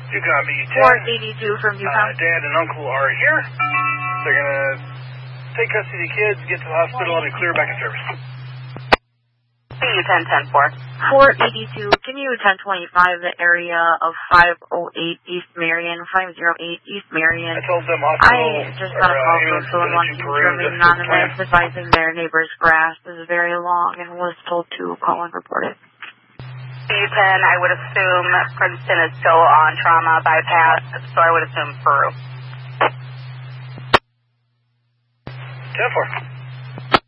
You got me 10. 482 from Yukon. Dad and Uncle are here. They're going to take custody of the kids, get to the hospital, and be clear back in service. CU 10-10-4. 482, can you 1025 the area of 508 East Marion, 508 East Marion? I told them hospital. I just got a call from someone wanting to remain anonymous, advising their neighbor's grass is very long and was told to call and report it. CU 10, I would assume Princeton is still on trauma bypass, so I would assume Peru. 10-4.